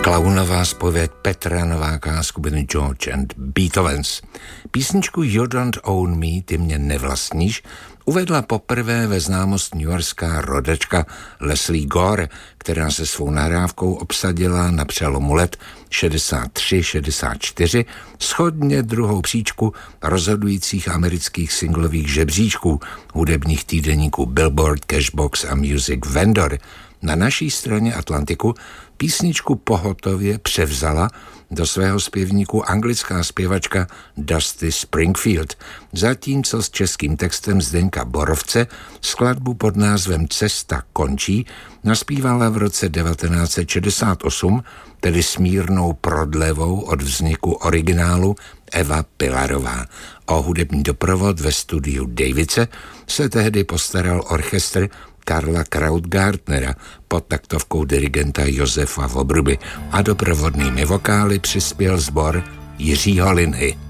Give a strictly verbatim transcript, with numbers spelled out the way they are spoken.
Klaunová zpověď Petra Nováka skupiny George and Beethovens. Písničku You Don't Own Me, ty mě nevlastníš, uvedla poprvé ve známost newyorská rodačka Lesley Gore, která se svou nahrávkou obsadila na přelomu let šedesát tři šedesát čtyři shodně druhou příčku rozhodujících amerických singlových žebříčků hudebních týdeníků Billboard, Cashbox a Music Vendor. Na naší straně Atlantiku písničku pohotově převzala do svého zpěvníku anglická zpěvačka Dusty Springfield, zatímco s českým textem Zdeňka Borovce skladbu pod názvem Cesta končí naspívala v roce devatenáct set šedesát osm, tedy smírnou prodlevou od vzniku originálu Eva Pilarová. O hudební doprovod ve studiu Davice se tehdy postaral orchestr Karla Krautgartnera pod taktovkou dirigenta Josefa Vobruby a doprovodnými vokály přispěl sbor Jiřího Linhy.